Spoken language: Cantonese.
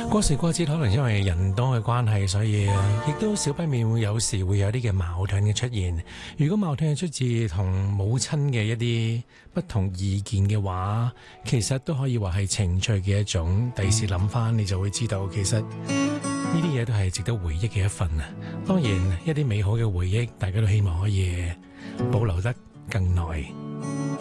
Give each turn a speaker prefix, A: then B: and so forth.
A: 過時過節可能因為人多嘅關係，所以亦都少不免會有時會有啲嘅矛盾嘅出現。如果矛盾係出自同母親嘅一啲不同意見嘅話，其實都可以話係情趣嘅一種。第時諗翻，你就會知道其實呢啲嘢都係值得回憶嘅一份啊。當然一啲美好嘅回憶，大家都希望可以保留得更耐。